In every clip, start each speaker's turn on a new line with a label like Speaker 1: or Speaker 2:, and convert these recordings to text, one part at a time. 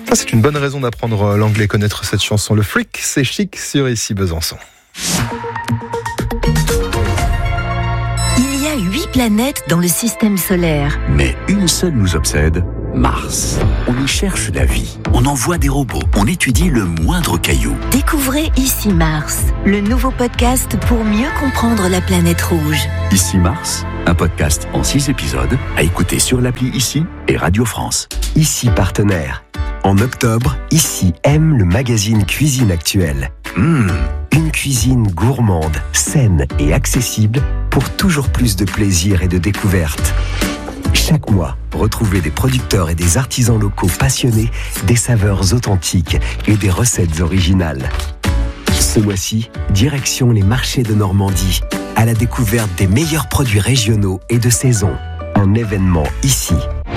Speaker 1: Ça, c'est une bonne raison d'apprendre l'anglais, connaître cette chanson. Le Freak, c'est chic sur Ici Besançon.
Speaker 2: Il y a 8 planètes dans le système solaire.
Speaker 3: Mais une seule nous obsède, Mars. On y cherche la vie, on envoie des robots, on étudie le moindre caillou.
Speaker 2: Découvrez Ici Mars, le nouveau podcast pour mieux comprendre la planète rouge.
Speaker 3: Ici Mars, un podcast en 6 épisodes à écouter sur l'appli Ici et Radio France.
Speaker 4: Ici partenaire. En octobre, Ici aime le magazine Cuisine Actuelle. Une cuisine gourmande, saine et accessible pour toujours plus de plaisir et de découverte. Chaque mois, retrouvez des producteurs et des artisans locaux passionnés, des saveurs authentiques et des recettes originales. Ce mois-ci, direction les marchés de Normandie, à la découverte des meilleurs produits régionaux et de saison. Un événement ici.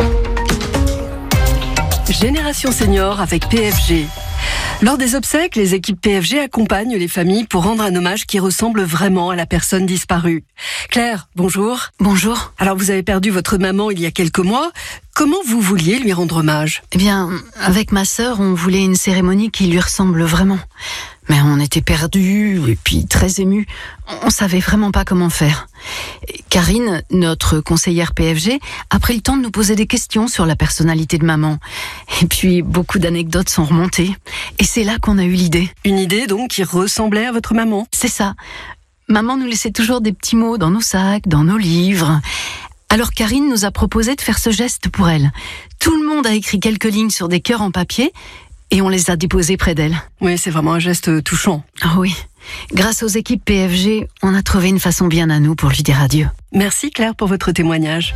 Speaker 5: Génération Senior avec PFG. Lors des obsèques, les équipes PFG accompagnent les familles pour rendre un hommage qui ressemble vraiment à la personne disparue. Claire, bonjour.
Speaker 6: Bonjour.
Speaker 5: Alors vous avez perdu votre maman il y a quelques mois. Comment vous vouliez lui rendre hommage ?
Speaker 6: Eh bien, avec ma sœur, on voulait une cérémonie qui lui ressemble vraiment. Mais on était perdus et puis très émus. On savait vraiment pas comment faire. Karine, notre conseillère PFG, a pris le temps de nous poser des questions sur la personnalité de maman. Et puis, beaucoup d'anecdotes sont remontées. Et c'est là qu'on a eu l'idée.
Speaker 5: Une idée donc qui ressemblait à votre maman ?
Speaker 6: C'est ça. Maman nous laissait toujours des petits mots dans nos sacs, dans nos livres. Alors Karine nous a proposé de faire ce geste pour elle. Tout le monde a écrit quelques lignes sur des cœurs en papier et on les a déposés près d'elle.
Speaker 5: Oui, c'est vraiment un geste touchant.
Speaker 6: Ah oui. Grâce aux équipes PFG, on a trouvé une façon bien à nous pour lui dire adieu.
Speaker 5: Merci Claire pour votre témoignage.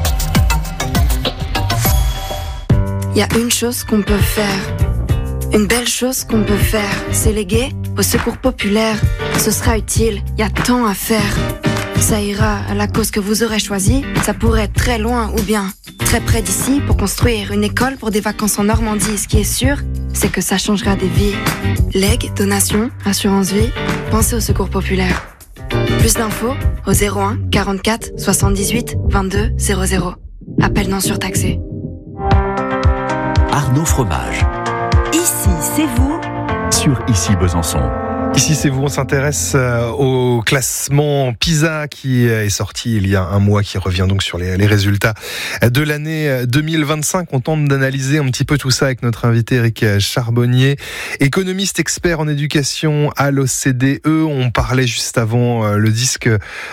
Speaker 7: Il y a une chose qu'on peut faire. Une belle chose qu'on peut faire, c'est léguer au secours populaire. Ce sera utile, il y a tant à faire. Ça ira à la cause que vous aurez choisie. Ça pourrait être très loin ou bien très près d'ici pour construire une école pour des vacances en Normandie. Ce qui est sûr, c'est que ça changera des vies. Legs, donations, assurance vie, pensez au secours populaire. Plus d'infos au 01 44 78 22 00. Appel non surtaxé.
Speaker 3: Arnaud Fromage.
Speaker 2: Ici, c'est vous.
Speaker 3: Sur Ici Besançon.
Speaker 1: Ici, c'est vous, on s'intéresse au classement PISA qui est sorti il y a un mois, qui revient donc sur les résultats de l'année 2025. On tente d'analyser un petit peu tout ça avec notre invité Éric Charbonnier, économiste expert en éducation à l'OCDE. On parlait juste avant le disque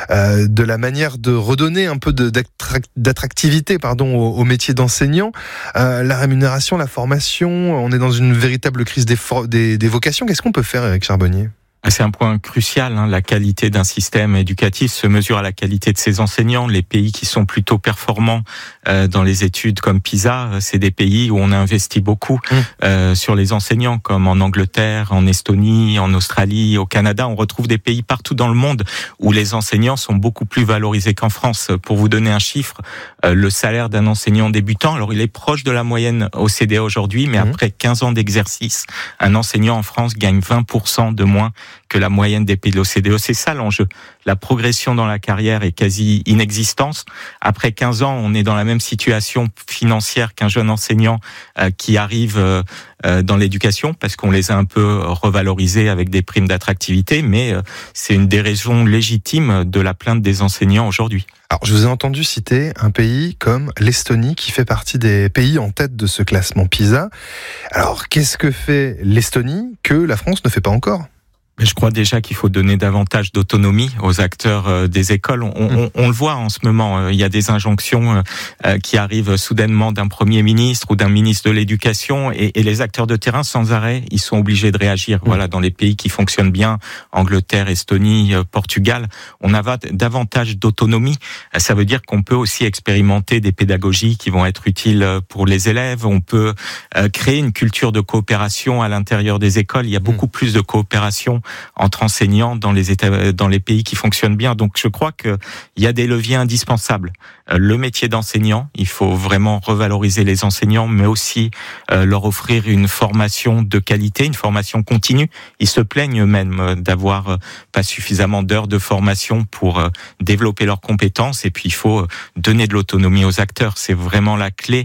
Speaker 1: de la manière de redonner un peu d'attractivité au métier d'enseignant. La rémunération, la formation, on est dans une véritable crise des vocations. Qu'est-ce qu'on peut faire, Éric Charbonnier ?
Speaker 8: C'est un point crucial. La qualité d'un système éducatif se mesure à la qualité de ses enseignants. Les pays qui sont plutôt performants dans les études comme PISA, c'est des pays où on a investi beaucoup sur les enseignants, comme en Angleterre, en Estonie, en Australie, au Canada. On retrouve des pays partout dans le monde où les enseignants sont beaucoup plus valorisés qu'en France. Pour vous donner un chiffre, le salaire d'un enseignant débutant, alors il est proche de la moyenne OCDE aujourd'hui, mais après 15 ans d'exercice, un enseignant en France gagne 20% de moins que la moyenne des pays de l'OCDE. C'est ça l'enjeu. La progression dans la carrière est quasi inexistante. Après 15 ans, on est dans la même situation financière qu'un jeune enseignant qui arrive dans l'éducation, parce qu'on les a un peu revalorisés avec des primes d'attractivité, mais c'est une des raisons légitimes de la plainte des enseignants aujourd'hui.
Speaker 1: Alors, je vous ai entendu citer un pays comme l'Estonie qui fait partie des pays en tête de ce classement PISA. Alors, qu'est-ce que fait l'Estonie que la France ne fait pas encore ?
Speaker 8: Je crois déjà qu'il faut donner davantage d'autonomie aux acteurs des écoles. On le voit en ce moment. Il y a des injonctions qui arrivent soudainement d'un Premier ministre ou d'un ministre de l'Éducation, et les acteurs de terrain, sans arrêt, ils sont obligés de réagir. Voilà, dans les pays qui fonctionnent bien, Angleterre, Estonie, Portugal, on a davantage d'autonomie. Ça veut dire qu'on peut aussi expérimenter des pédagogies qui vont être utiles pour les élèves. On peut créer une culture de coopération à l'intérieur des écoles. Il y a beaucoup plus de coopération entre enseignants dans les pays qui fonctionnent bien. Donc je crois qu'il y a des leviers indispensables. Le métier d'enseignant, il faut vraiment revaloriser les enseignants, mais aussi leur offrir une formation de qualité, une formation continue. Ils se plaignent eux-mêmes d'avoir pas suffisamment d'heures de formation pour développer leurs compétences, et puis il faut donner de l'autonomie aux acteurs. C'est vraiment la clé.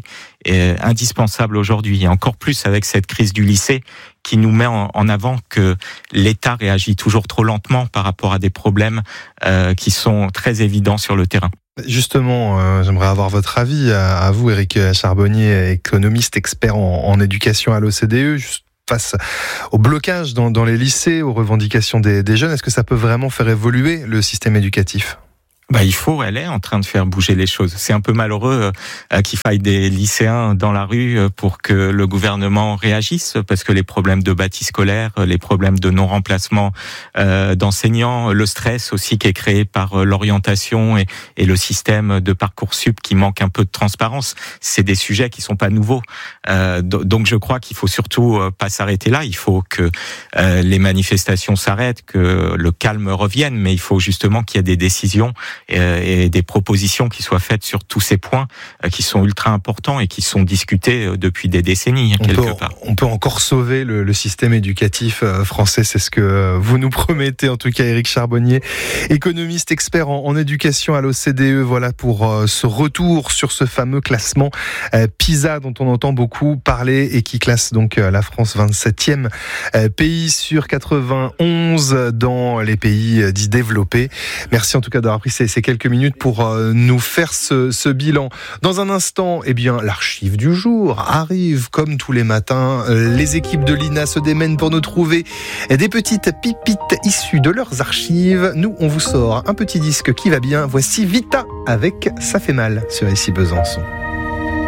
Speaker 8: est indispensable aujourd'hui, et encore plus avec cette crise du lycée qui nous met en avant que l'État réagit toujours trop lentement par rapport à des problèmes qui sont très évidents sur le terrain.
Speaker 1: Justement, j'aimerais avoir votre avis à vous, Éric Charbonnier, économiste, expert en éducation à l'OCDE, face au blocage dans les lycées, aux revendications des jeunes. Est-ce que ça peut vraiment faire évoluer le système éducatif ?
Speaker 8: Elle est en train de faire bouger les choses. C'est un peu malheureux qu'il faille des lycéens dans la rue pour que le gouvernement réagisse, parce que les problèmes de bâti scolaire, les problèmes de non-remplacement d'enseignants, le stress aussi qui est créé par l'orientation et le système de Parcoursup qui manque un peu de transparence, c'est des sujets qui sont pas nouveaux. Donc je crois qu'il faut surtout pas s'arrêter là. Il faut que les manifestations s'arrêtent, que le calme revienne, mais il faut justement qu'il y ait des décisions et des propositions qui soient faites sur tous ces points qui sont ultra importants et qui sont discutés depuis des décennies quelque part.
Speaker 1: On peut encore sauver le système éducatif français, c'est ce que vous nous promettez en tout cas, Éric Charbonnier, économiste expert en éducation à l'OCDE. Voilà pour ce retour sur ce fameux classement PISA dont on entend beaucoup parler et qui classe donc la France 27e pays sur 91 dans les pays dits développés. Merci en tout cas d'avoir pris ces quelques minutes pour nous faire ce bilan. Dans un instant, l'archive du jour arrive comme tous les matins. Les équipes de l'INA se démènent pour nous trouver des petites pipites issues de leurs archives. Nous, on vous sort un petit disque qui va bien. Voici Vita avec Ça fait mal sur ici Besançon.